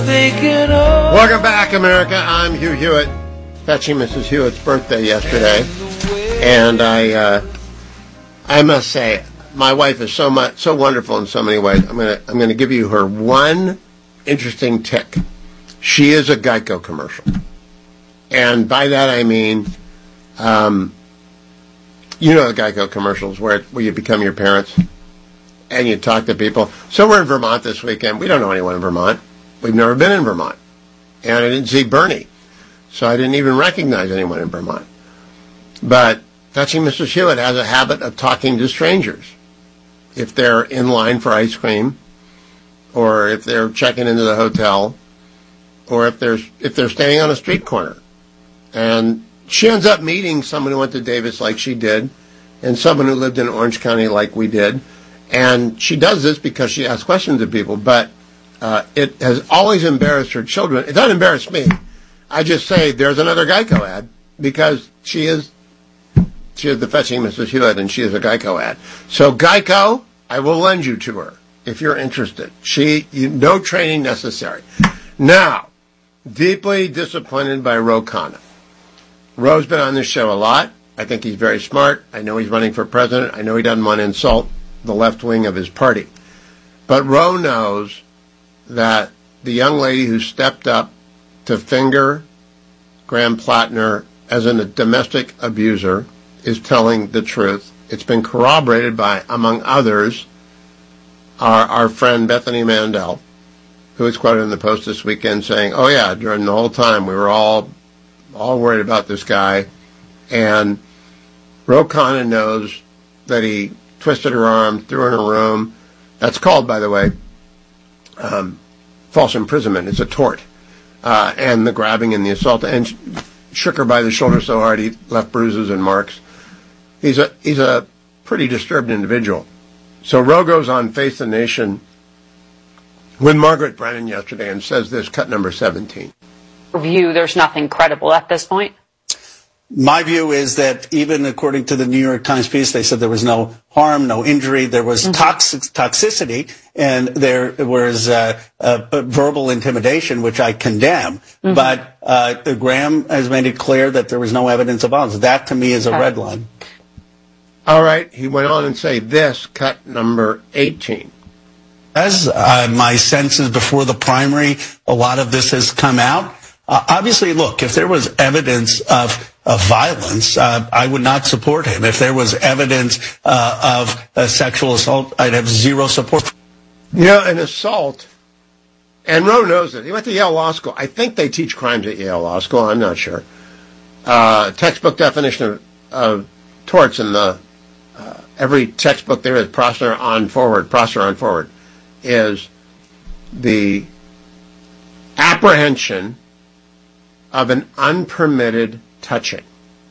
Welcome back, America. I'm Hugh Hewitt, fetching Mrs. Hewitt's birthday yesterday, and I must say, my wife is so wonderful in so many ways. I'm gonna give you her one interesting tick. She is a Geico commercial, and by that I mean, you know the Geico commercials where you become your parents and you talk to people. So we're in Vermont this weekend. We don't know anyone in Vermont. We've never been in Vermont. And I didn't see Bernie. So I didn't even recognize anyone in Vermont. But Fetching Mrs. Hewitt has a habit of talking to strangers. If they're in line for ice cream, or if they're checking into the hotel, or if they're standing on a street corner. And she ends up meeting someone who went to Davis like she did, and someone who lived in Orange County like we did. And she does this because she asks questions of people, but it has always embarrassed her children. It doesn't embarrass me. I just say there's another Geico ad because she is the Fetching Mrs. Hewitt, and she is a Geico ad. So Geico, I will lend you to her if you're interested. No training necessary. Now, deeply disappointed by Ro Khanna. Ro's been on this show a lot. I think he's very smart. I know he's running for president. I know he doesn't want to insult the left wing of his party. But Ro knows that the young lady who stepped up to finger Graham Plattner as a domestic abuser is telling the truth. It's been corroborated by, among others, our friend Bethany Mandel, who was quoted in the Post this weekend saying, oh yeah, during the whole time we were all worried about this guy. And Ro Khanna knows that he twisted her arm, threw her in a room. That's called, by the way, false imprisonment. It's a tort. And the grabbing and the assault, and shook her by the shoulder so hard he left bruises and marks. He's a pretty disturbed individual. So Ro goes on Face the Nation with Margaret Brennan yesterday and says this, cut number 17. View, there's nothing credible at this point? My view is that even according to the New York Times piece, they said there was no harm, no injury, there was toxicity, and there was verbal intimidation, which I condemn. But Graham has made it clear that there was no evidence of violence. That, to me, is a red line. All right. He went on and say this, cut number 18. As my sense is before the primary, a lot of this has come out. Obviously, look, if there was evidence of violence, I would not support him. If there was evidence of sexual assault, I'd have zero support. You know, an assault, and Ro knows it. He went to Yale Law School. I think they teach crimes at Yale Law School. I'm not sure. Textbook definition of torts in the every textbook there is, Prosser on forward, is the apprehension of an unpermitted touching.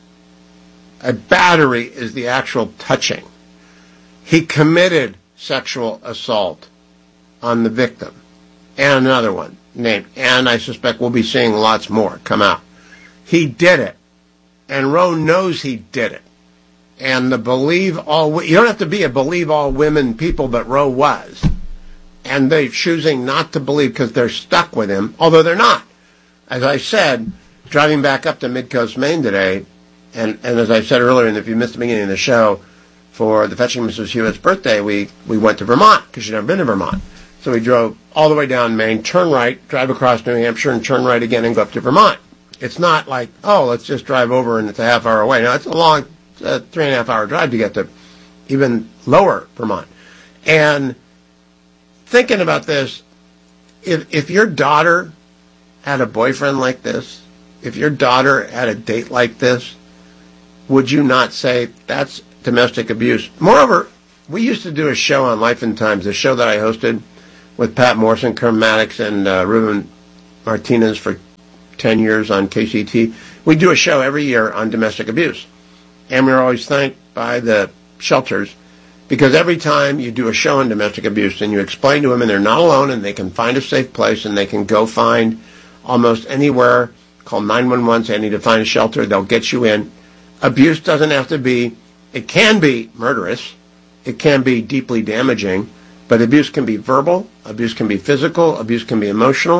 A battery is the actual touching. He committed sexual assault on the victim. And another one named, and I suspect we'll be seeing lots more come out. He did it. And Ro knows he did it. And you don't have to be a believe all women people, but Ro was. And they're choosing not to believe because they're stuck with him, although they're not. As I said, driving back up to Midcoast, Maine today, and as I said earlier, and if you missed the beginning of the show, for the Fetching Mrs. Hewitt's birthday, we went to Vermont, because she'd never been to Vermont. So we drove all the way down Maine, turn right, drive across New Hampshire, and turn right again and go up to Vermont. It's not like, oh, let's just drive over and it's a half hour away. No, it's a long 3.5 hour drive to get to even lower Vermont. And thinking about this, if your daughter had a boyfriend like this, if your daughter had a date like this, would you not say that's domestic abuse? Moreover, we used to do a show on Life and Times, a show that I hosted with Pat Morrison, Kerm Maddox, and Ruben Martinez for 10 years on KCT. We do a show every year on domestic abuse. And we're always thanked by the shelters because every time you do a show on domestic abuse and you explain to them and they're not alone and they can find a safe place and they can go find almost anywhere, call 911, say I need to find a shelter, they'll get you in. Abuse doesn't have to be, it can be murderous, it can be deeply damaging, but abuse can be verbal, abuse can be physical, abuse can be emotional,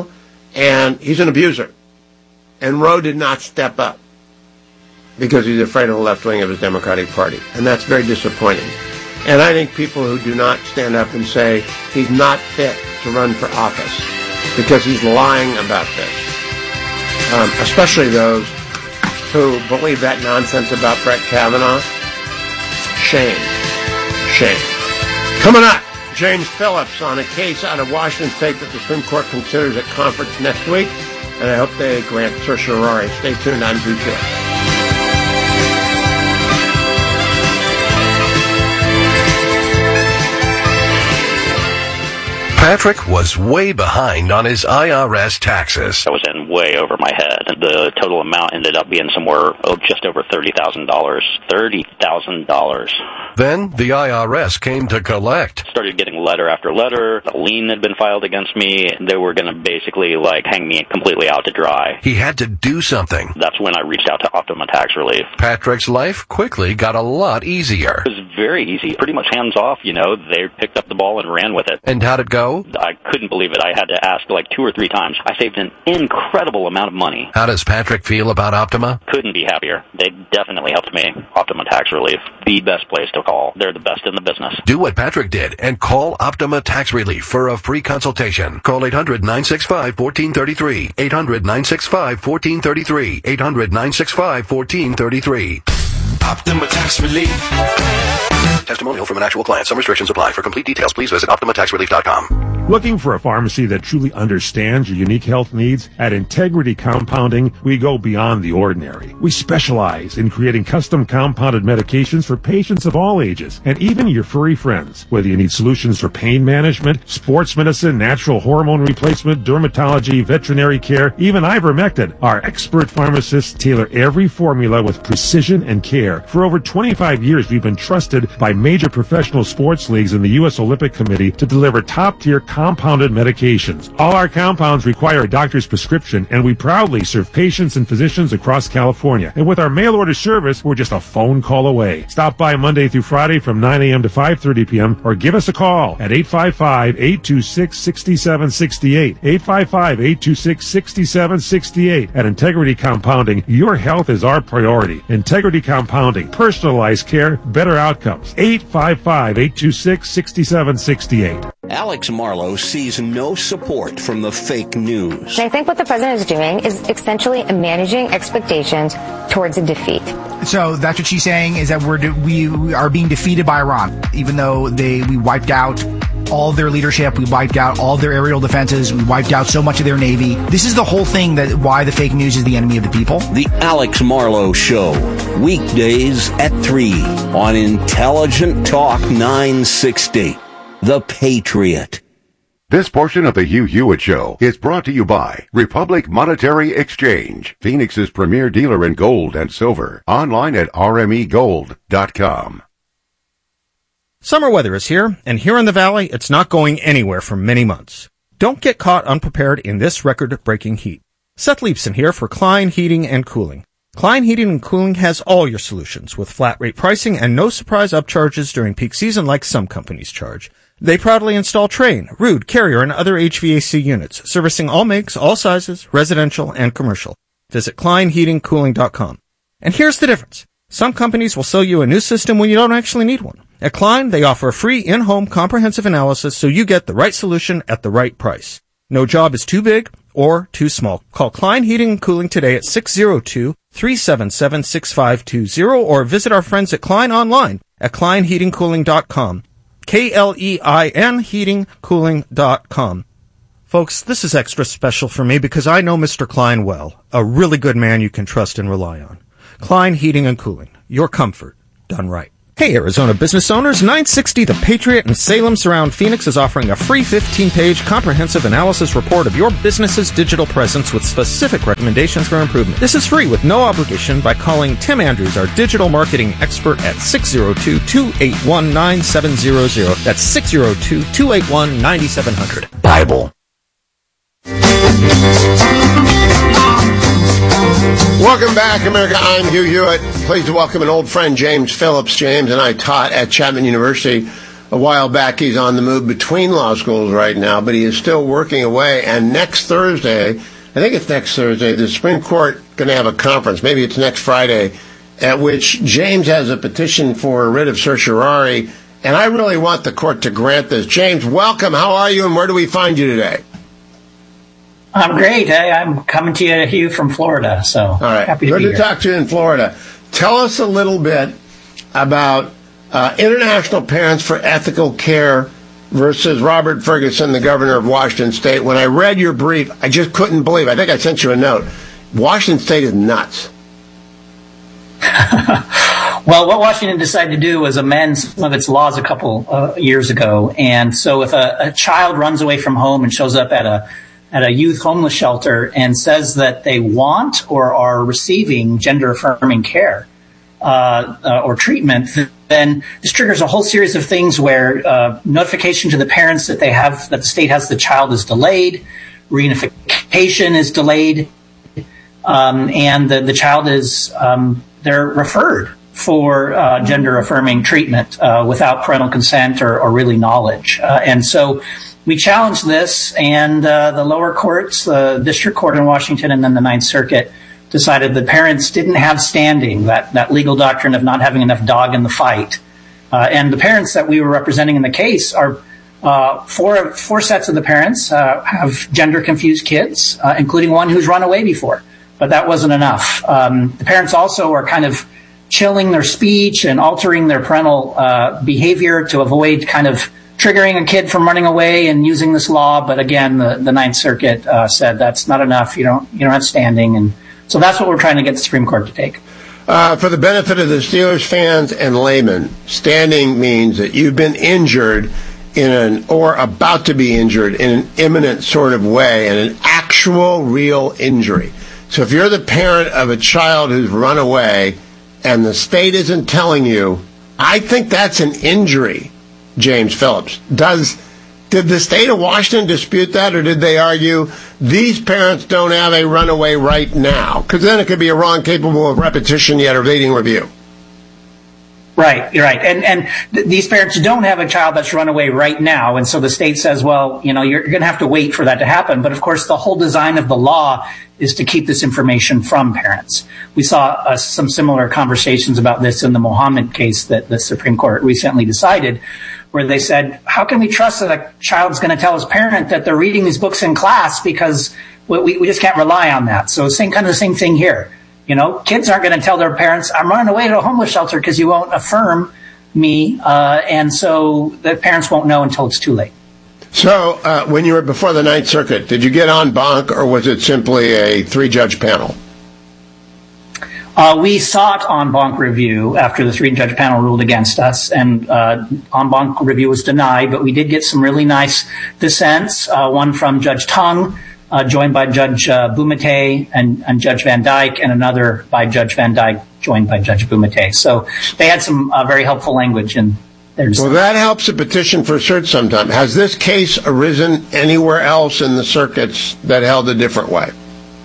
And he's an abuser. And Roe did not step up because he's afraid of the left wing of his Democratic Party. And that's very disappointing. And I think people who do not stand up and say he's not fit to run for office because he's lying about this, especially those who believe that nonsense about Brett Kavanaugh, shame. Coming up, James Phillips on a case out of Washington State that the Supreme Court considers at conference next week, and I hope they grant certiorari. Stay tuned on View 2. Patrick was way behind on his IRS taxes. I was in way over my head. The total amount ended up being somewhere just over $30,000. $30,000. Then the IRS came to collect. Started getting letter after letter. A lien had been filed against me. They were going to basically hang me completely out to dry. He had to do something. That's when I reached out to Optima Tax Relief. Patrick's life quickly got a lot easier. It was very easy. Pretty much hands off, They picked up the ball and ran with it. And how'd it go? I couldn't believe it. I had to ask 2 or 3 times. I saved an incredible amount of money. How does Patrick feel about Optima? Couldn't be happier. They definitely helped me. Optima Tax Relief. The best place to call. They're the best in the business. Do what Patrick did and call Optima Tax Relief for a free consultation. Call 800-965-1433. 800-965-1433. 800-965-1433. Optima Tax Relief. Testimonial from an actual client. Some restrictions apply. For complete details, please visit OptimaTaxRelief.com. Looking for a pharmacy that truly understands your unique health needs? At Integrity Compounding, we go beyond the ordinary. We specialize in creating custom compounded medications for patients of all ages, and even your furry friends. Whether you need solutions for pain management, sports medicine, natural hormone replacement, dermatology, veterinary care, even ivermectin, our expert pharmacists tailor every formula with precision and care. For over 25 years, we've been trusted by major professional sports leagues and the U.S. Olympic Committee to deliver top-tier compounded medications. All our compounds require a doctor's prescription, and we proudly serve patients and physicians across California. And with our mail-order service, we're just a phone call away. Stop by Monday through Friday from 9 a.m. to 5:30 p.m. or give us a call at 855-826-6768. 855-826-6768. At Integrity Compounding, your health is our priority. Integrity Compounding. Personalized care, better outcomes. 855-826-6768. Alex Marlow sees no support from the fake news. I think what the president is doing is essentially managing expectations towards a defeat. So that's what she's saying, is that we are being defeated by Iran, even though we wiped out all of their leadership, we wiped out all of their aerial defenses, we wiped out so much of their navy. This is the whole thing, that why the fake news is the enemy of the people. The Alex Marlow Show, weekdays at 3 on Intelligent Talk 960. The Patriot. This portion of the Hugh Hewitt Show is brought to you by Republic Monetary Exchange, Phoenix's premier dealer in gold and silver. Online at rmegold.com. Summer weather is here, and here in the Valley, it's not going anywhere for many months. Don't get caught unprepared in this record-breaking heat. Seth Leibson here for Klein Heating and Cooling. Klein Heating and Cooling has all your solutions with flat rate pricing and no surprise upcharges during peak season like some companies charge. They proudly install Trane, Ruud, Carrier, and other HVAC units, servicing all makes, all sizes, residential and commercial. Visit KleinHeatingCooling.com. And here's the difference. Some companies will sell you a new system when you don't actually need one. At Klein, they offer a free in-home comprehensive analysis so you get the right solution at the right price. No job is too big or too small. Call Klein Heating and Cooling today at 602-377-6520 or visit our friends at Klein online at KleinHeatingCooling.com. KLEIN heatingcooling.com. Folks, this is extra special for me because I know Mr. Klein well, a really good man you can trust and rely on. Klein Heating and Cooling, your comfort done right. Hey, Arizona business owners, 960 The Patriot in Salem Surround Phoenix is offering a free 15-page comprehensive analysis report of your business's digital presence with specific recommendations for improvement. This is free with no obligation by calling Tim Andrews, our digital marketing expert, at 602-281-9700. That's 602-281-9700. Bible. Welcome back, America. I'm Hugh Hewitt. Pleased to welcome an old friend, James Phillips. James and I taught at Chapman University a while back he's on the move between law schools right now, but he is still working away. And next Thursday, I think it's next Thursday, the Supreme Court going to have a conference. Maybe it's next Friday, at which James has a petition for a writ of certiorari, and I really want the court to grant this. James, welcome. How are you, and where do we find you today? I'm great. I'm coming to you, Hugh, from Florida, so all right. Happy to Good be to here. talk to you in Florida. Tell us a little bit about International Parents for Ethical Care versus Robert Ferguson, the governor of Washington State. When I read your brief, I just couldn't believe it. I think I sent you a note. Washington State is nuts. Well, what Washington decided to do was amend some of its laws a couple years ago. And so if a child runs away from home and shows up at a youth homeless shelter and says that they want or are receiving gender-affirming care or treatment, then this triggers a whole series of things where notification to the parents that the state has the child is delayed, reunification is delayed, and the child is they're referred for gender-affirming treatment without parental consent or really knowledge. And so we challenged this, and the lower courts, the district court in Washington and then the Ninth Circuit, decided the parents didn't have standing, that legal doctrine of not having enough dog in the fight. And the parents that we were representing in the case are four sets of the parents have gender-confused kids, including one who's run away before. But that wasn't enough. The parents also are kind of chilling their speech and altering their parental behavior to avoid kind of triggering a kid from running away and using this law. But again, the Ninth Circuit said that's not enough. You don't have standing. And so that's what we're trying to get the Supreme Court to take. For the benefit of the Steelers fans and laymen, standing means that you've been injured or about to be injured in an imminent sort of way, and an actual real injury. So if you're the parent of a child who's run away and the state isn't telling you, I think that's an injury, James Phillips. Did the state of Washington dispute that, or did they argue these parents don't have a runaway right now? Because then it could be a wrong capable of repetition yet evading review. Right, you're right. And these parents don't have a child that's run away right now. And so the state says, well, you're going to have to wait for that to happen. But of course, the whole design of the law is to keep this information from parents. We saw some similar conversations about this in the Mohammed case that the Supreme Court recently decided, where they said, how can we trust that a child's going to tell his parent that they're reading these books in class, because we just can't rely on that. So same thing here. Kids aren't going to tell their parents, I'm running away to a homeless shelter because you won't affirm me. And so the parents won't know until it's too late. So when you were before the Ninth Circuit, did you get en banc, or was it simply a 3-judge panel? We sought en banc review after the 3-judge panel ruled against us, and en banc review was denied, but we did get some really nice dissents, one from Judge Tung, joined by Judge Bumate and Judge Van Dyke, and another by Judge Van Dyke, joined by Judge Bumate. So they had some very helpful language in their dissent. Well, that helps a petition for cert sometime. Has this case arisen anywhere else in the circuits that held a different way?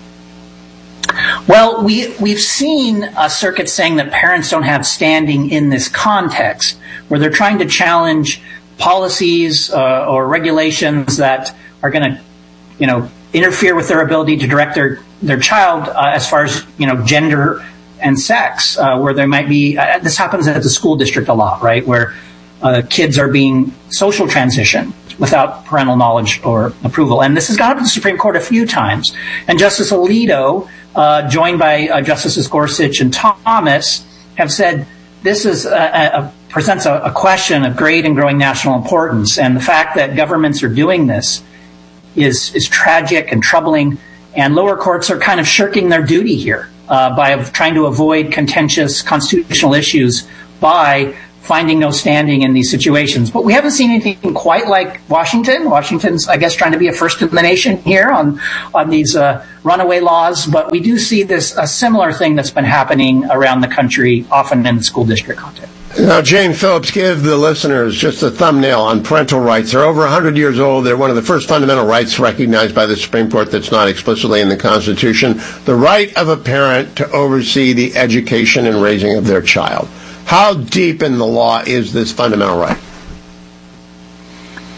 Well, we've seen circuits saying that parents don't have standing in this context, where they're trying to challenge policies or regulations that are going to, interfere with their ability to direct their child as far as, gender and sex, where there might be, this happens at the school district a lot, right, where kids are being social transitioned without parental knowledge or approval. And this has gone up to the Supreme Court a few times. And Justice Alito, joined by Justices Gorsuch and Thomas, have said this is presents a question of great and growing national importance. And the fact that governments are doing this is tragic and troubling. And lower courts are kind of shirking their duty here by trying to avoid contentious constitutional issues by finding no standing in these situations. But we haven't seen anything quite like Washington. Washington's, I guess, trying to be a first in the nation here on these runaway laws. But we do see a similar thing that's been happening around the country, often in the school district context. Now, James Phillips, give the listeners just a thumbnail on parental rights. They're over 100 years old. They're one of the first fundamental rights recognized by the Supreme Court that's not explicitly in the Constitution. The right of a parent to oversee the education and raising of their child. How deep in the law is this fundamental right?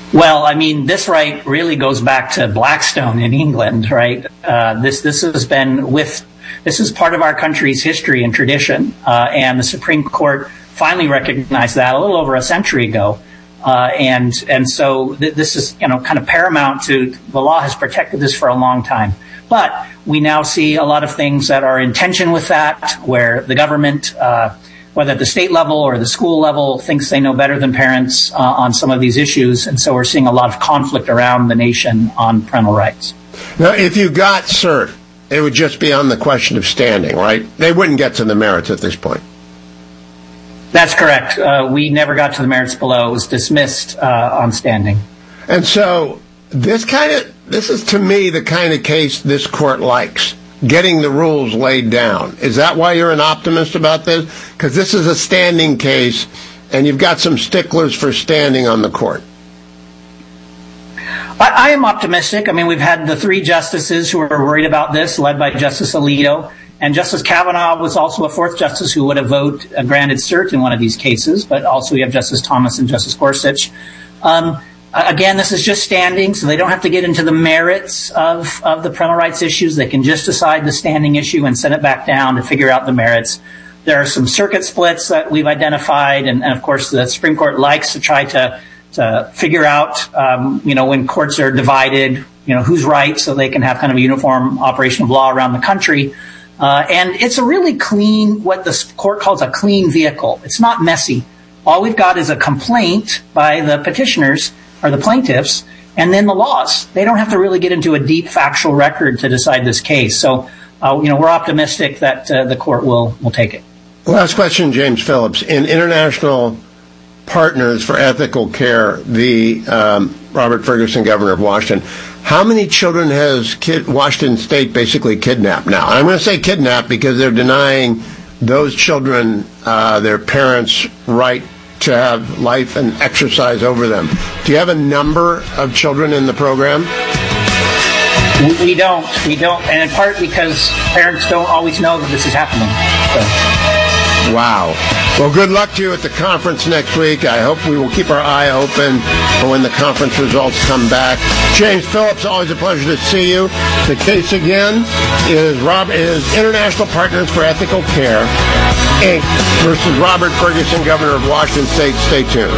Well, I mean, this right really goes back to Blackstone in England, right? This is part of our country's history and tradition, and the Supreme Court finally recognized that a little over a century ago. And so this is, kind of paramount to the law has protected this for a long time. But we now see a lot of things that are in tension with that, where the government, whether at the state level or the school level, thinks they know better than parents on some of these issues. And so we're seeing a lot of conflict around the nation on parental rights. Now, if you got cert, it would just be on the question of standing, right? They wouldn't get to the merits at this point. That's correct. We never got to the merits below. It was dismissed on standing. And so this is, to me, the kind of case this court likes, getting the rules laid down. Is that why you're an optimist about this? Because this is a standing case, and you've got some sticklers for standing on the court. I am optimistic. I mean, we've had the three justices who are worried about this, led by Justice Alito. And Justice Kavanaugh was also a fourth justice who would have granted cert in one of these cases. But also we have Justice Thomas and Justice Gorsuch. Again, this is just standing, so they don't have to get into the merits of the parental rights issues. They can just decide the standing issue and send it back down to figure out the merits. There are some circuit splits that we've identified. And of course, the Supreme Court likes to try to figure out, when courts are divided, who's right, so they can have kind of a uniform operation of law around the country. And it's a really clean, what the court calls a clean vehicle. It's not messy. All we've got is a complaint by the petitioners or the plaintiffs, and then the laws. They don't have to really get into a deep factual record to decide this case. So, we're optimistic that the court will take it. Last question, James Phillips. In International Partners for Ethical Care, the Robert Ferguson, governor of Washington, how many children has Washington State basically kidnapped now? I'm going to say kidnapped because they're denying those children their parents' right to have life and exercise over them. Do you have a number of children in the program? We don't, and in part because parents don't always know that this is happening. So. Wow. Well, good luck to you at the conference next week. I hope we will keep our eye open for when the conference results come back. James Phillips, always a pleasure to see you. The case again is International Partners for Ethical Care, Inc. versus Robert Ferguson, governor of Washington State. Stay tuned.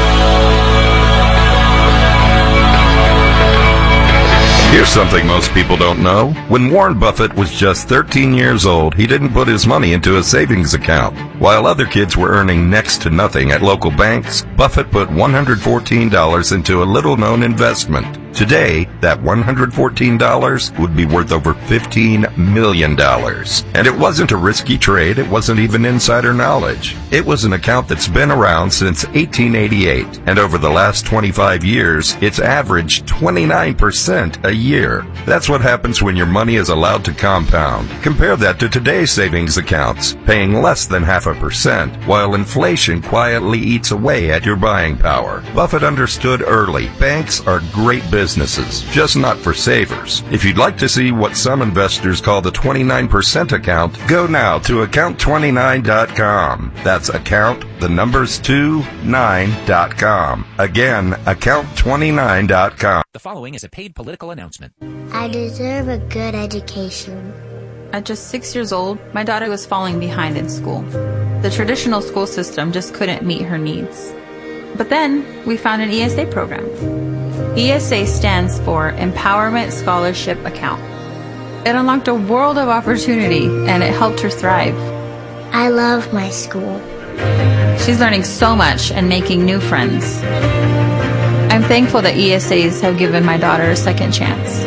Here's something most people don't know. When Warren Buffett was just 13 years old, he didn't put his money into a savings account. While other kids were earning next to nothing at local banks, Buffett put $114 into a little-known investment. Today, that $114 would be worth over $15 million. And it wasn't a risky trade. It wasn't even insider knowledge. It was an account that's been around since 1888. And over the last 25 years, it's averaged 29% a year. That's what happens when your money is allowed to compound. Compare that to today's savings accounts, paying less than 0.5%, while inflation quietly eats away at your buying power. Buffett understood early. Banks are great businesses, just not for savers. If you'd like to see what some investors call the 29% account, go now to account29.com. That's account, the numbers 29.com. Again, account29.com. The following is a paid political announcement. I deserve a good education. At just 6 years old, my daughter was falling behind in school. The traditional school system just couldn't meet her needs. But then, we found an ESA program. ESA stands for Empowerment Scholarship Account. It unlocked a world of opportunity, and it helped her thrive. I love my school. She's learning so much and making new friends. I'm thankful that ESAs have given my daughter a second chance.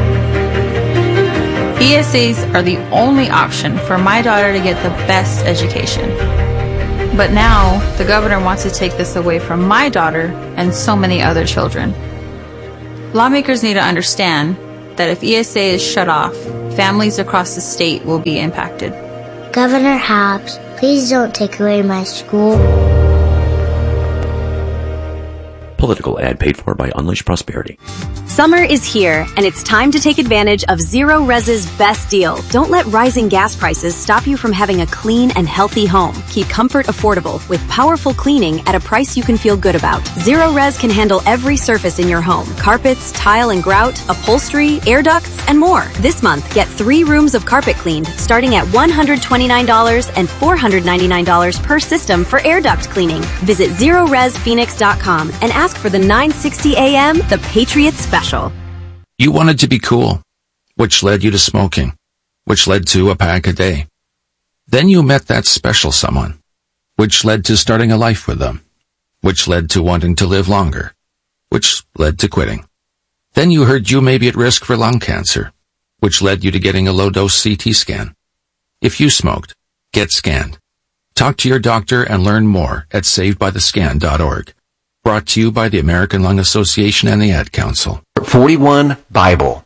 ESAs are the only option for my daughter to get the best education. But now, the governor wants to take this away from my daughter and so many other children. Lawmakers need to understand that if ESA is shut off, families across the state will be impacted. Governor Hobbs, please don't take away my school. Political ad paid for by Unleash Prosperity. Summer is here, and it's time to take advantage of Zero Res's best deal. Don't let rising gas prices stop you from having a clean and healthy home. Keep comfort affordable with powerful cleaning at a price you can feel good about. Zero Res can handle every surface in your home. Carpets, tile and grout, upholstery, air ducts, and more. This month, get 3 rooms of carpet cleaned, starting at $129 and $499 per system for air duct cleaning. Visit ZeroResPhoenix.com and ask for the 960 AM The Patriot Special. You wanted to be cool, which led you to smoking, which led to a pack a day. Then you met that special someone, which led to starting a life with them, which led to wanting to live longer, which led to quitting. Then you heard you may be at risk for lung cancer, which led you to getting a low-dose CT scan. If you smoked, get scanned. Talk to your doctor and learn more at savedbythescan.org. Brought to you by the American Lung Association and the Ad Council. 41 Bible.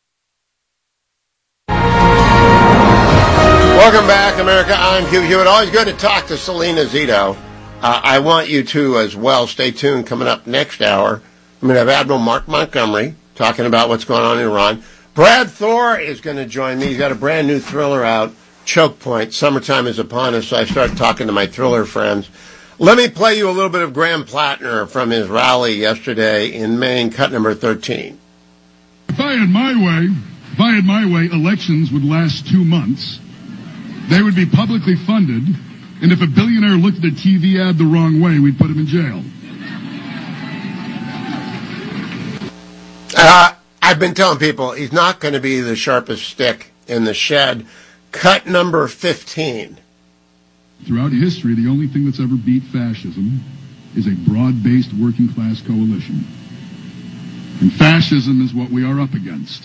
Welcome back, America. I'm Hugh Hewitt. Always good to talk to Selena Zito. I want you to as well. Stay tuned. Coming up next hour, I'm going to have Admiral Mark Montgomery talking about what's going on in Iran. Brad Thor is going to join me. He's got a brand new thriller out, Choke Point. Summertime is upon us, so I started talking to my thriller friends. Let me play you a little bit of Graham Plattner from his rally yesterday in Maine, cut number 13. If I had my way, elections would last 2 months. They would be publicly funded, and if a billionaire looked at a TV ad the wrong way, we'd put him in jail. I've been telling people he's not going to be the sharpest stick in the shed. Cut number 15. Throughout history, the only thing that's ever beat fascism is a broad-based working-class coalition. And fascism is what we are up against.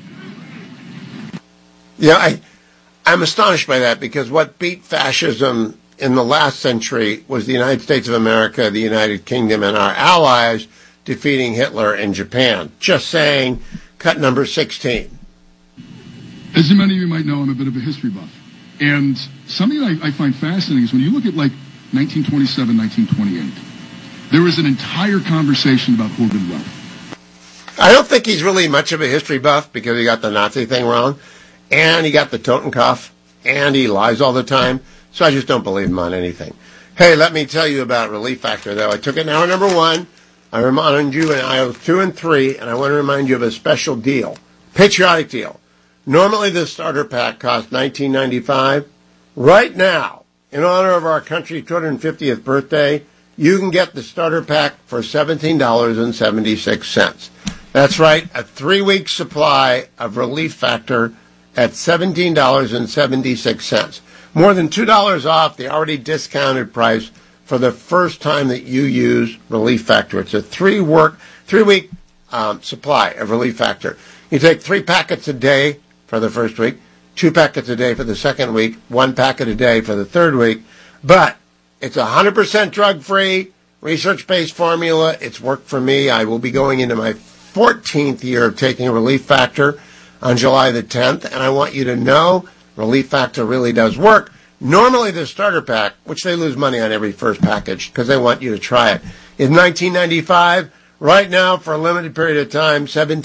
Yeah, I'm astonished by that, because what beat fascism in the last century was the United States of America, the United Kingdom, and our allies defeating Hitler in Japan. Just saying, cut number 16. As many of you might know, I'm a bit of a history buff. And something I find fascinating is when you look at, like, 1927, 1928, there was an entire conversation about hoarded wealth. I don't think he's really much of a history buff, because he got the Nazi thing wrong, and he got the Totenkopf, and he lies all the time, so I just don't believe him on anything. Hey, let me tell you about Relief Factor, though. I took it in hour number 1. I reminded you in hours 2 and 3, and I want to remind you of a special deal, patriotic deal. Normally, the starter pack costs $19.95. Right now, in honor of our country's 250th birthday, you can get the starter pack for $17.76. That's right, a 3-week supply of Relief Factor at $17.76. More than $2 off the already discounted price for the first time that you use Relief Factor. It's a 3-week supply of Relief Factor. You take 3 packets a day for the first week, 2 packets a day for the second week, 1 packet a day for the third week. But it's 100% drug-free, research-based formula. It's worked for me. I will be going into my 14th year of taking Relief Factor on July the 10th, and I want you to know Relief Factor really does work. Normally the starter pack, which they lose money on every first package because they want you to try it, is $19.95. Right now, for a limited period of time,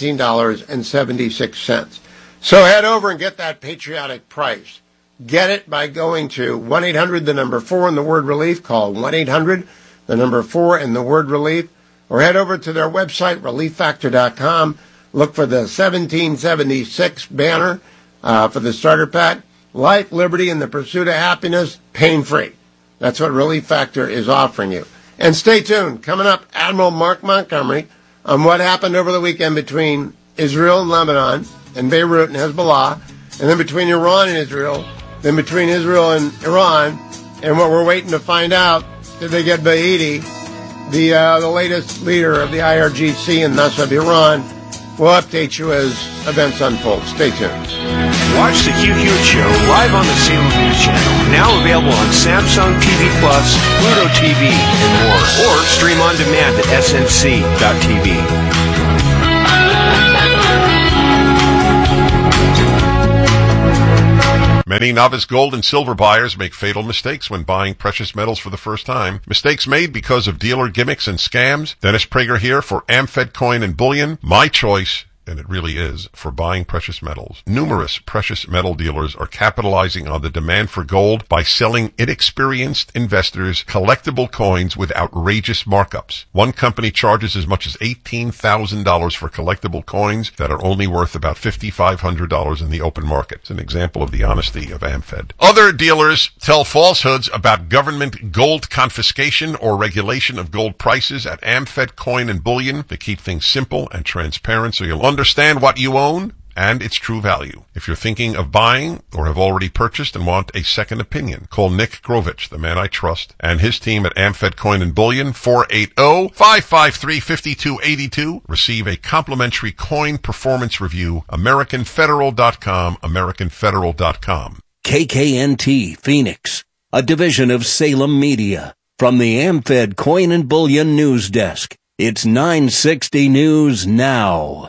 $17.76. So head over and get that patriotic price. Get it by going to 1-800, the number 4 and the word relief. Call 1-800, the number 4 and the word relief. Or head over to their website, relieffactor.com. Look for the 1776 banner for the starter pack. Life, liberty, and the pursuit of happiness, pain-free. That's what Relief Factor is offering you. And stay tuned. Coming up, Admiral Mark Montgomery on what happened over the weekend between Israel and Lebanon, and Beirut and Hezbollah, and then between Iran and Israel, then between Israel and Iran, and what we're waiting to find out, did they get Bahidi, the latest leader of the IRGC and thus of Iran? We'll update you as events unfold. Stay tuned. Watch the Hugh Hewitt Show live on the Salem News Channel. Now available on Samsung TV Plus, Pluto TV, and more. Or stream on demand at snc.tv. Many novice gold and silver buyers make fatal mistakes when buying precious metals for the first time. Mistakes made because of dealer gimmicks and scams. Dennis Prager here for AmFed Coin and Bullion. My choice, and it really is, for buying precious metals. Numerous precious metal dealers are capitalizing on the demand for gold by selling inexperienced investors collectible coins with outrageous markups. One company charges as much as $18,000 for collectible coins that are only worth about $5,500 in the open market. It's an example of the honesty of AmFed. Other dealers tell falsehoods about government gold confiscation or regulation of gold prices at AmFed Coin and Bullion to keep things simple and transparent so you'll understand what you own and its true value. If you're thinking of buying or have already purchased and want a second opinion, call Nick Grovich, the man I trust, and his team at AmFed Coin and Bullion, 480-553-5282. Receive a complimentary coin performance review, AmericanFederal.com, AmericanFederal.com. KKNT Phoenix, a division of Salem Media. From the AmFed Coin and Bullion News Desk, it's 960 News Now.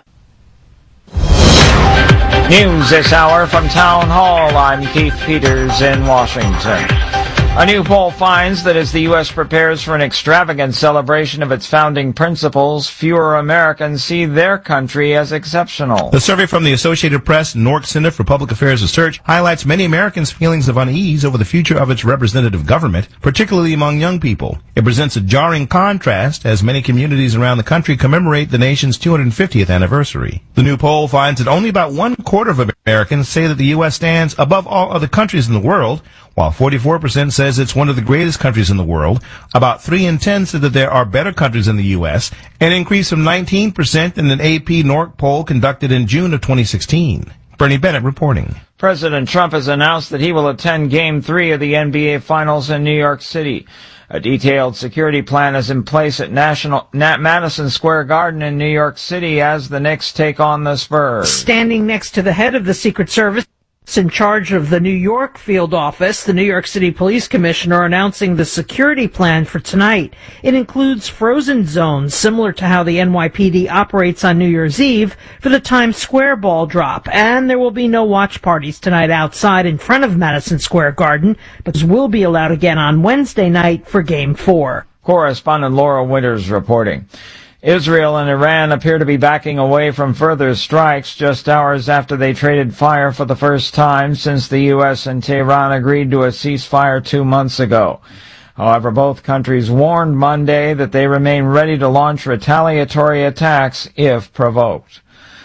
News this hour from Town Hall. I'm Keith Peters in Washington. A new poll finds that as the U.S. prepares for an extravagant celebration of its founding principles, fewer Americans see their country as exceptional. The survey from the Associated Press and Newark Center for Public Affairs Research highlights many Americans' feelings of unease over the future of its representative government, particularly among young people. It presents a jarring contrast as many communities around the country commemorate the nation's 250th anniversary. The new poll finds that only about 1/4 of Americans say that the U.S. stands above all other countries in the world, while 44% says it's one of the greatest countries in the world. About 3 in 10 said that there are better countries than the U.S., an increase from 19% in an AP Newark poll conducted in June of 2016. Bernie Bennett reporting. President Trump has announced that he will attend Game 3 of the NBA Finals in New York City. A detailed security plan is in place at Madison Square Garden in New York City as the Knicks take on the Spurs. Standing next to the head of the Secret Service in charge of the New York field office, the New York City Police Commissioner announcing the security plan for tonight. It includes frozen zones similar to how the NYPD operates on New Year's Eve for the Times Square ball drop. And there will be no watch parties tonight outside in front of Madison Square Garden, but will be allowed again on Wednesday night for Game 4. Correspondent Laura Winters reporting. Israel and Iran appear to be backing away from further strikes just hours after they traded fire for the first time since the U.S. and Tehran agreed to a ceasefire 2 months ago. However, both countries warned Monday that they remain ready to launch retaliatory attacks if provoked.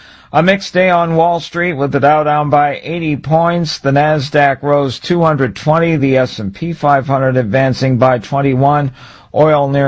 A mixed day on Wall Street with the Dow down by 80 points. The Nasdaq rose 220, the S&P 500 advancing by 21. Oil near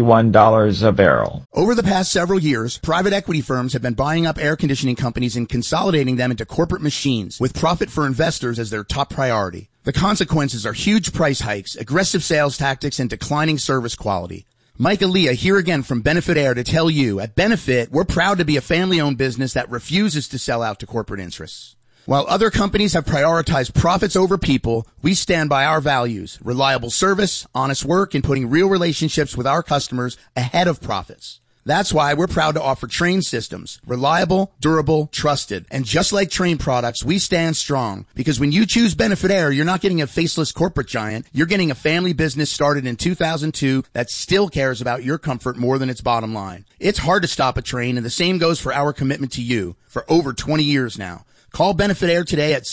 $91 a barrel. Over the past several years, private equity firms have been buying up air conditioning companies and consolidating them into corporate machines, with profit for investors as their top priority. The consequences are huge price hikes, aggressive sales tactics, and declining service quality. Mike Aaliyah here again from Benefit Air to tell you, at Benefit, we're proud to be a family-owned business that refuses to sell out to corporate interests. While other companies have prioritized profits over people, we stand by our values, reliable service, honest work, and putting real relationships with our customers ahead of profits. That's why we're proud to offer Trane systems, reliable, durable, trusted. And just like Trane products, we stand strong, because when you choose Benefit Air, you're not getting a faceless corporate giant. You're getting a family business started in 2002 that still cares about your comfort more than its bottom line. It's hard to stop a Trane, and the same goes for our commitment to you for over 20 years now. Call Benefit Air today at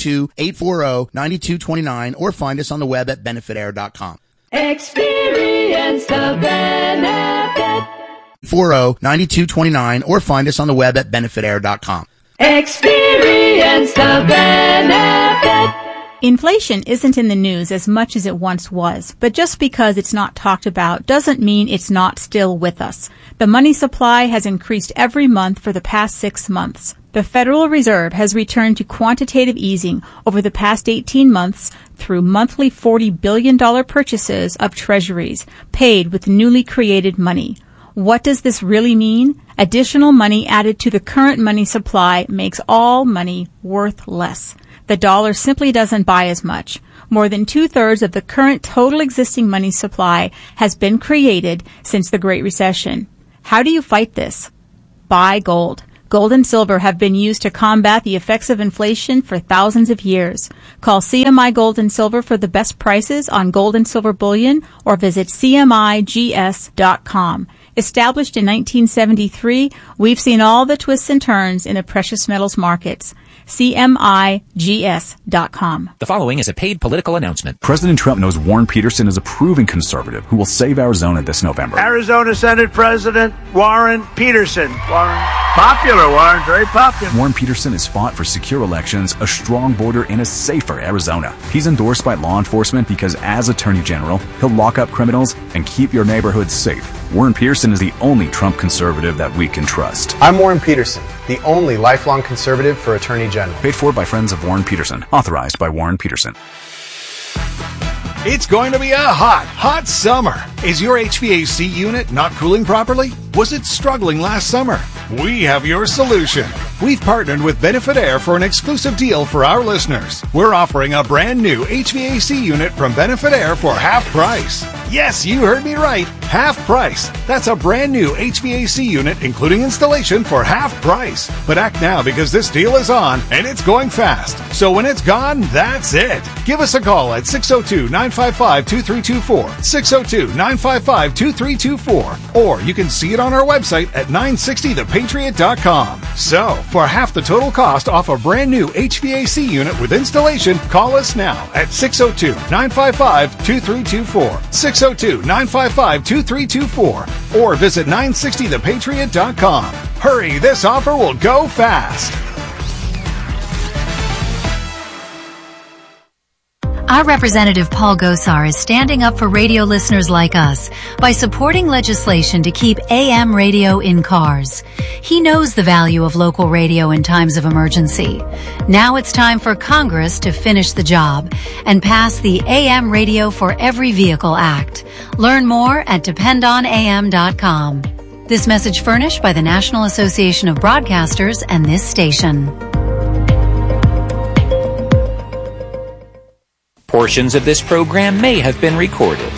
602-840-9229 or find us on the web at benefitair.com. Experience the benefit. 840-9229 or find us on the web at benefitair.com. Experience the benefit. Inflation isn't in the news as much as it once was, but just because it's not talked about doesn't mean it's not still with us. The money supply has increased every month for the past 6 months. The Federal Reserve has returned to quantitative easing over the past 18 months through monthly $40 billion purchases of treasuries paid with newly created money. What does this really mean? Additional money added to the current money supply makes all money worth less. The dollar simply doesn't buy as much. More than 2/3 of the current total existing money supply has been created since the Great Recession. How do you fight this? Buy gold. Gold and silver have been used to combat the effects of inflation for thousands of years. Call CMI Gold and Silver for the best prices on gold and silver bullion or visit CMIGS.com. Established in 1973, we've seen all the twists and turns in the precious metals markets. CMIGS.com. The following is a paid political announcement. President Trump knows Warren Peterson is a proven conservative who will save Arizona this November. Arizona Senate President Warren Peterson. Popular, Warren, very popular. Warren Peterson has fought for secure elections, a strong border, and a safer Arizona. He's endorsed by law enforcement because as Attorney General, he'll lock up criminals and keep your neighborhood safe. Warren Peterson is the only Trump conservative that we can trust. I'm Warren Peterson, the only lifelong conservative for Attorney General. Paid for by friends of Warren Peterson. Authorized by Warren Peterson. It's going to be a hot summer. Is your HVAC unit not cooling properly? Was it struggling last summer? We have your solution. We've partnered with Benefit Air for an exclusive deal for our listeners. We're offering a brand new HVAC unit from Benefit Air for half price. Yes, you heard me right. Half price. That's a brand new HVAC unit, including installation, for half price. But act now because this deal is on and it's going fast. So when it's gone, that's it. Give us a call at 602-955-2324. 602-955-2324. Or you can see it on our website at 960thepatriot.com. So, for half the total cost off a brand new HVAC unit with installation, call us now at 602-955-2324. 602-955-2324. Or visit 960thepatriot.com. Hurry, this offer will go fast. Our Representative Paul Gosar is standing up for radio listeners like us by supporting legislation to keep AM radio in cars. He knows the value of local radio in times of emergency. Now it's time for Congress to finish the job and pass the AM Radio for Every Vehicle Act. Learn more at dependonam.com. This message furnished by the National Association of Broadcasters and this station. Portions of this program may have been recorded.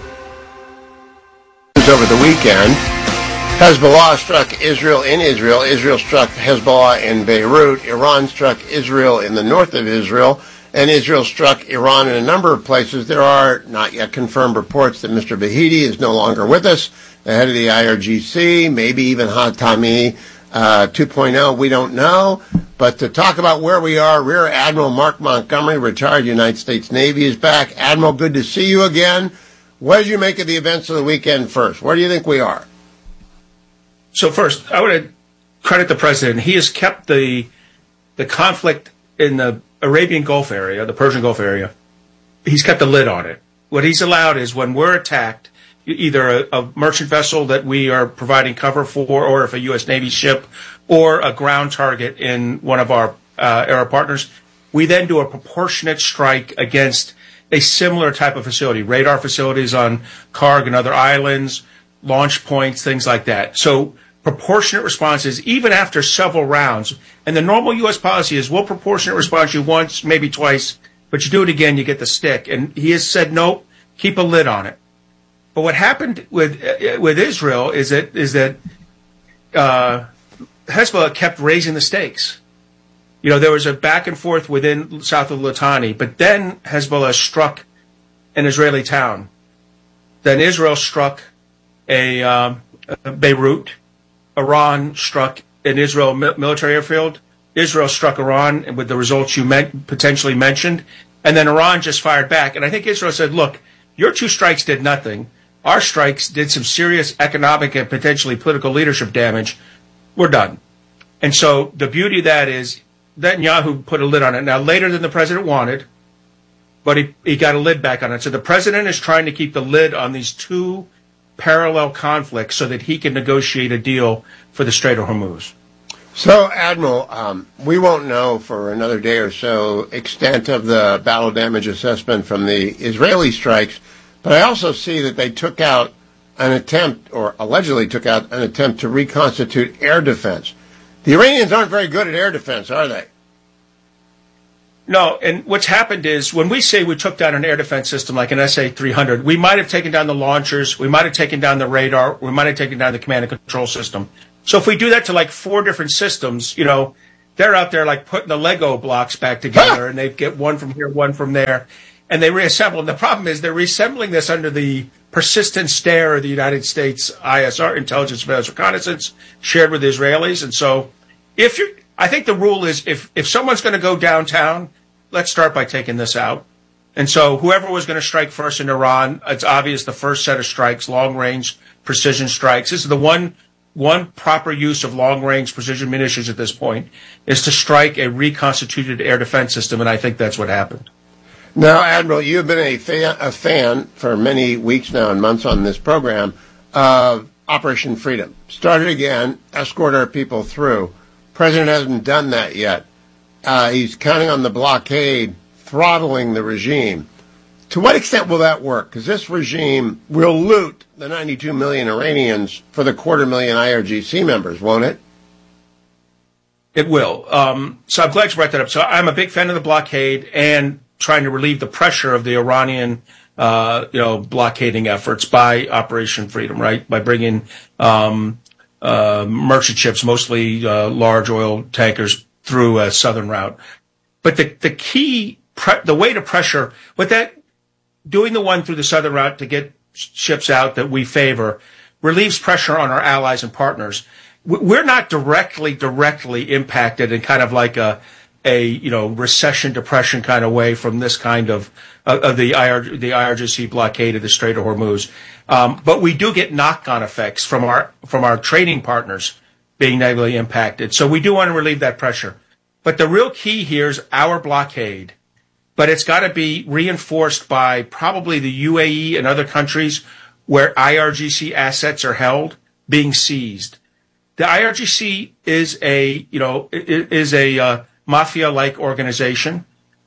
Over the weekend, Hezbollah struck Israel in Israel. Israel struck Hezbollah in Beirut. Iran struck Israel in the north of Israel. And Israel struck Iran in a number of places. There are not yet confirmed reports that Mr. Bahidi is no longer with us, the head of the IRGC, maybe even Hatami 2.0. We don't know. But to talk about where we are, Rear Admiral Mark Montgomery, retired United States Navy, is back. Admiral, good to see you again. What did you make of the events of the weekend first? Where do you think we are? So first, I want to credit the president. He has kept the conflict in the Arabian Gulf area, the Persian Gulf area, he's kept a lid on it. What he's allowed is when we're attacked, either a merchant vessel that we are providing cover for, or if a U.S. Navy ship, or a ground target in one of our Arab partners, we then do a proportionate strike against a similar type of facility, radar facilities on Karg and other islands, launch points, things like that. So proportionate responses, even after several rounds. And the normal U.S. policy is we'll proportionate response you once, maybe twice, but you do it again, you get the stick. And he has said, no, keep a lid on it. But what happened with Israel is that Hezbollah kept raising the stakes. You know, there was a back and forth within south of Litani, but then Hezbollah struck an Israeli town. Then Israel struck a Beirut. Iran struck an Israel military airfield. Israel struck Iran with the results you potentially mentioned. And then Iran just fired back. And I think Israel said, look, your two strikes did nothing. Our strikes did some serious economic and potentially political leadership damage. We're done. And so the beauty of that is Netanyahu put a lid on it. Now, later than the president wanted, but he got a lid back on it. So the president is trying to keep the lid on these two parallel conflicts so that he can negotiate a deal for the Strait of Hormuz. So, Admiral, we won't know for another day or so extent of the battle damage assessment from the Israeli strikes, but I also see that they took out an attempt, or allegedly took out an attempt to reconstitute air defense. The Iranians aren't very good at air defense, are they? No, and what's happened is when we say we took down an air defense system like an SA-300, we might have taken down the launchers, we might have taken down the radar, we might have taken down the command and control system. So if we do that to like 4 different systems, you know, they're out there like putting the Lego blocks back together, and they get one from here, one from there, and they reassemble. And the problem is they're reassembling this under the persistent stare of the United States ISR, Intelligence Surveillance Reconnaissance, shared with the Israelis. And so I think the rule is if someone's going to go downtown, let's start by taking this out. And so whoever was going to strike first in Iran, it's obvious the first set of strikes, long-range precision strikes. This is the one proper use of long-range precision munitions at this point, is to strike a reconstituted air defense system, and I think that's what happened. Now, Admiral, you've been a fan for many weeks now and months on this program of Operation Freedom. Started again, escort our people through. President hasn't done that yet. He's counting on the blockade, throttling the regime. To what extent will that work? Because this regime will loot the 92 million Iranians for the 250,000 IRGC members, won't it? It will. So I'm glad you brought that up. So I'm a big fan of the blockade and trying to relieve the pressure of the Iranian, blockading efforts by Operation Freedom, right? By bringing merchant ships, mostly large oil tankers, through a southern route. But the key, the way to pressure, with that, doing the one through the southern route to get ships out that we favor, relieves pressure on our allies and partners. We're not directly impacted in kind of like a recession, depression kind of way from this kind of the IRGC blockade of the Strait of Hormuz. But we do get knock-on effects from our trading partners being negatively impacted. So we do want to relieve that pressure. But the real key here is our blockade. But it's got to be reinforced by probably the UAE and other countries where IRGC assets are held being seized. The IRGC is a mafia-like organization.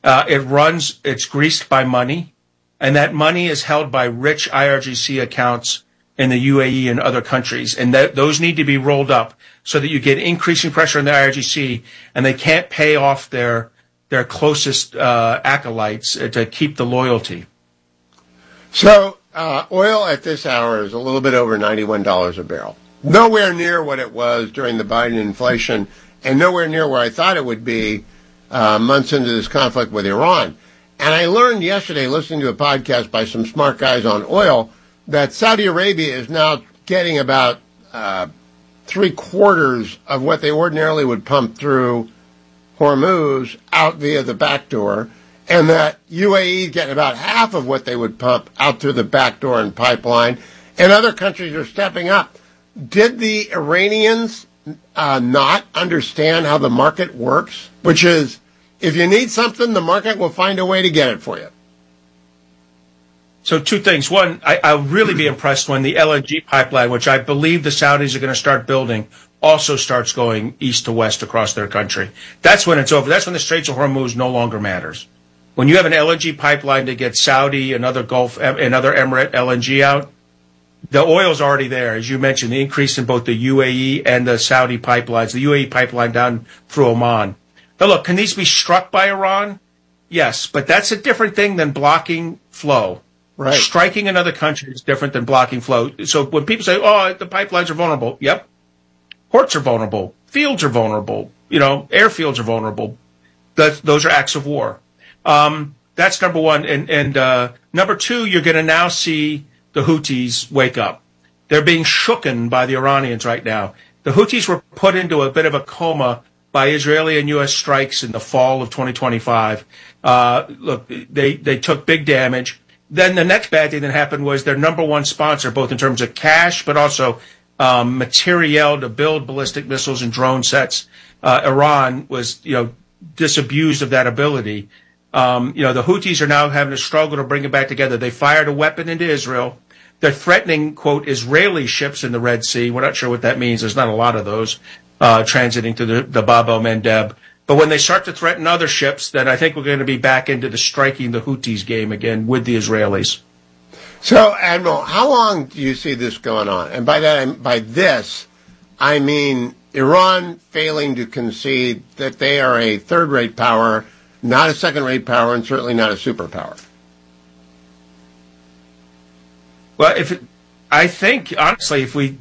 It's greased by money, and that money is held by rich IRGC accounts in the UAE and other countries, and those need to be rolled up so that you get increasing pressure on the IRGC, and they can't pay off their closest acolytes to keep the loyalty. So oil at this hour is a little bit over $91 a barrel. Nowhere near what it was during the Biden inflation, and nowhere near where I thought it would be months into this conflict with Iran. And I learned yesterday, listening to a podcast by some smart guys on oil, that Saudi Arabia is now getting about 3/4 of what they ordinarily would pump through Hormuz out via the back door, and that UAE is getting about half of what they would pump out through the back door and pipeline, and other countries are stepping up. Did the Iranians not understand how the market works? Which is, if you need something, the market will find a way to get it for you. So 2 things. One, I'll really be impressed when the LNG pipeline, which I believe the Saudis are going to start building, also starts going east to west across their country. That's when it's over. That's when the Straits of Hormuz no longer matters. When you have an LNG pipeline to get Saudi and other Gulf and other Emirate LNG out, the oil's already there. As you mentioned, the increase in both the UAE and the Saudi pipelines, the UAE pipeline down through Oman. Now look, can these be struck by Iran? Yes, but that's a different thing than blocking flow. Right. Striking another country is different than blocking flow. So when people say, oh, the pipelines are vulnerable, yep. Ports are vulnerable. Fields are vulnerable. Airfields are vulnerable. Those are acts of war. That's number one. And number 2, you're going to now see the Houthis wake up. They're being shooken by the Iranians right now. The Houthis were put into a bit of a coma by Israeli and U.S. strikes in the fall of 2025. Look, they took big damage. Then the next bad thing that happened was their number one sponsor, both in terms of cash, but also materiel to build ballistic missiles and drone sets. Iran was, disabused of that ability. The Houthis are now having a struggle to bring it back together. They fired a weapon into Israel. They're threatening, quote, Israeli ships in the Red Sea. We're not sure what that means. There's not a lot of those transiting to the Bab el-Mandeb. But when they start to threaten other ships, then I think we're going to be back into the striking the Houthis game again with the Israelis. So, Admiral, how long do you see this going on? And by this, I mean Iran failing to concede that they are a third-rate power, not a second-rate power, and certainly not a superpower. Well, I think, honestly, if we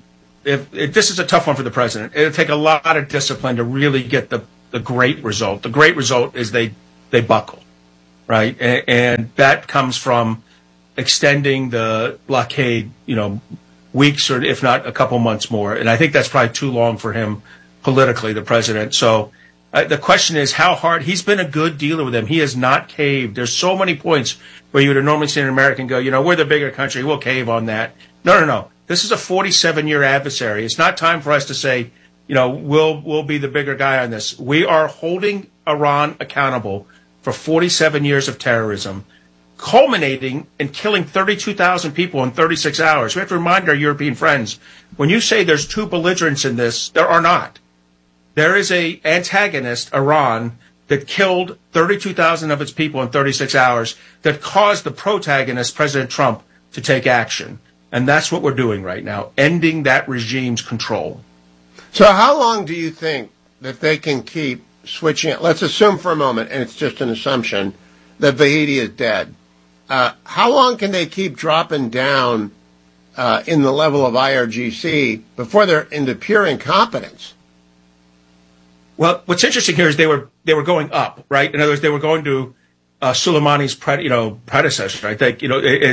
this is a tough one for the president. It'll take a lot of discipline to really get the great result. The great result is they buckle, right? And that comes from extending the blockade, weeks or if not a couple months more. And I think that's probably too long for him politically, the president. So the question is how hard. He's been a good dealer with them. He has not caved. There's so many points where you would normally see an American go, we're the bigger country. We'll cave on that. No. This is a 47-year adversary. It's not time for us to say, we'll be the bigger guy on this. We are holding Iran accountable for 47 years of terrorism, culminating in killing 32,000 people in 36 hours. We have to remind our European friends, when you say there's two belligerents in this, there are not. There is a antagonist, Iran, that killed 32,000 of its people in 36 hours, that caused the protagonist, President Trump, to take action. And that's what we're doing right now, ending that regime's control. So how long do you think that they can keep switching it? Let's assume for a moment, and it's just an assumption, that Vahidi is dead. How long can they keep dropping down in the level of IRGC before they're into pure incompetence? Well, what's interesting here is they were going up, right? In other words, they were going to Soleimani's predecessor. I think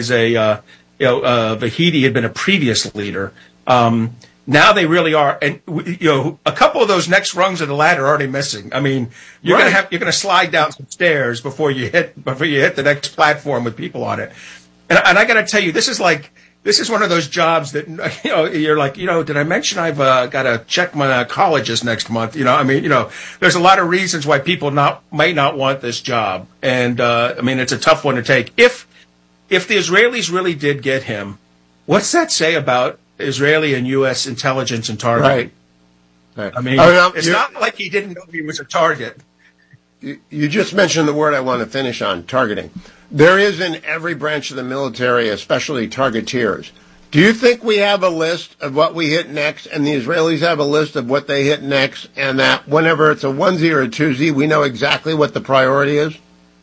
Vahidi had been a previous leader. Now they really are, and a couple of those next rungs of the ladder are already missing. I mean, you're gonna slide down some stairs before you hit the next platform with people on it. And I got to tell you, this is one of those jobs that you're like, did I mention I've got to check my colleges next month? There's a lot of reasons why people might not want this job, and it's a tough one to take. If the Israelis really did get him, what's that say about Israeli and U.S. intelligence and targeting? Right. It's not like he didn't know he was a target. You just mentioned the word I want to finish on, targeting. There is in every branch of the military, especially targeteers. Do you think we have a list of what we hit next, and the Israelis have a list of what they hit next, and that whenever it's a onesie or a twosie, we know exactly what the priority is?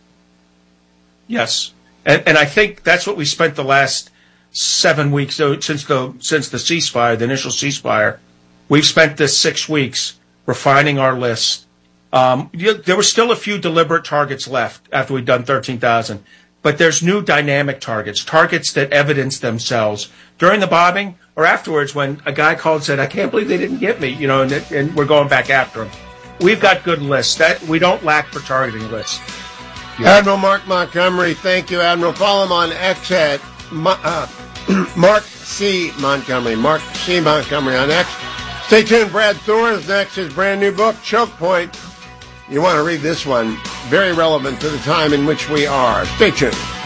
Yes. And I think that's what we spent the last 7 weeks, since the ceasefire, the initial ceasefire. We've spent this 6 weeks refining our list. There were still a few deliberate targets left after we'd done 13,000, but there's new dynamic targets that evidence themselves during the bombing or afterwards when a guy called and said, I can't believe they didn't get me, and we're going back after him. We've got good lists. That we don't lack for targeting lists. Yeah. Admiral Mark Montgomery, thank you, Admiral. Follow him on X at Mark C. Montgomery. Mark C. Montgomery on X. Stay tuned. Brad Thor is next. His brand new book, Choke Point. You want to read this one. Very relevant to the time in which we are. Stay tuned.